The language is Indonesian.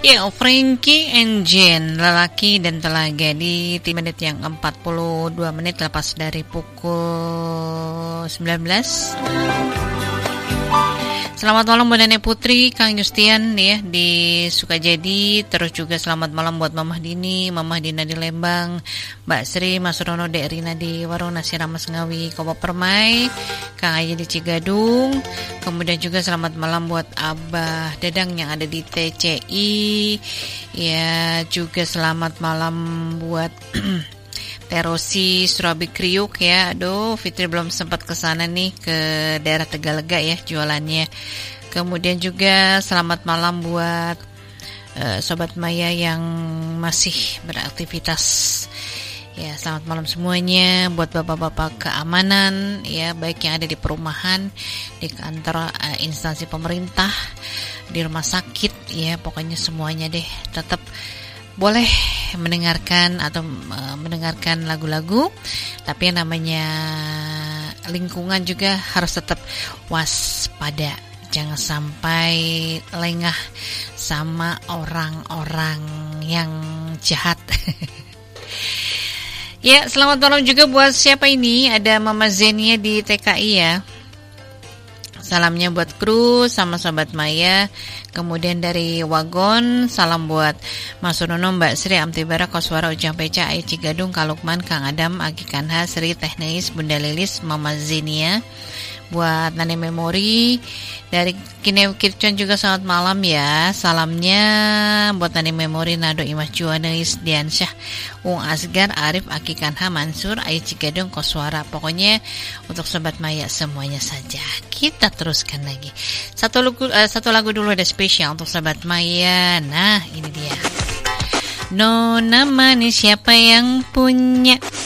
Ya, Frankie and Jane, lelaki dan telaga di menit yang 42 menit lepas dari pukul 19. Selamat malam buat Nenek Putri, Kang Justian ya di Sukajadi. Terus juga selamat malam buat Mamah Dini, Mamah Dina di Lembang, Mbak Sri, Mas Rono, Dek Rina di Warung Nasi Ramas Ngawi, Kopo Permai, Kang Aji di Cigadung. Kemudian juga selamat malam buat Abah Dadang yang ada di TCI. Ya, juga selamat malam buat Terosi Surabi Kriuk ya. Aduh, Fitri belum sempat ke sana nih, ke daerah Tegalega ya jualannya. Kemudian juga selamat malam buat Sobat Maya yang masih beraktivitas. Ya, selamat malam semuanya buat bapak-bapak keamanan ya, baik yang ada di perumahan, di kantor instansi pemerintah, di rumah sakit ya, pokoknya semuanya deh. Tetap boleh mendengarkan atau mendengarkan lagu-lagu, tapi yang namanya lingkungan juga harus tetap waspada. Jangan sampai lengah sama orang-orang yang jahat. Ya, selamat malam juga buat siapa ini? Ada Mama Zenia di TKI ya. Salamnya buat kru sama Sobat Maya. Kemudian dari Wagon, salam buat Mas Rono, Mbak Sri, Amtibara, Koswara, Ujang Peca, Ai Cigadung, Kalukman, Kang Adam, Agi Kanha, Sri Teknis, Bunda Lilis, Mama Zenia. Buat Nani Memori dari Kineu Kircon juga selamat malam ya. Salamnya buat Nani Memori, Nado Imas Juwaneis, Diansyah, Ung Asgar, Arif, Aki Kanha, Mansur, Ai Cigadung, Koswara. Pokoknya untuk Sobat Maya semuanya saja. Kita teruskan lagi. Satu lagu dulu ada spesial untuk Sobat Maya. Nah, ini dia. Nona manis siapa yang punya?